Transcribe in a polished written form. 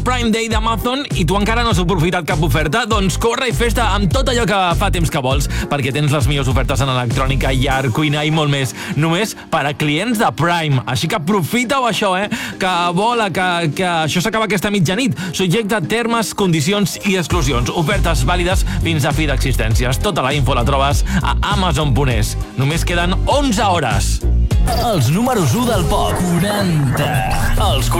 Prime Day d'Amazon i tu encara no has aprofitat cap oferta? Doncs corre i festa amb tot allò que fa temps que vols, perquè tens les millors ofertes en electrònica, llar, cuina i molt més, només per a clients de Prime. Així que aprofita-ho això, que vola, que això s'acaba aquesta mitjanit. Subjecte a termes, condicions i exclusions. Ofertes vàlides fins a fi d'existències. Tota la info la trobes a Amazon.es. Només queden 11 hores. Els números 1 del pop. 40. Els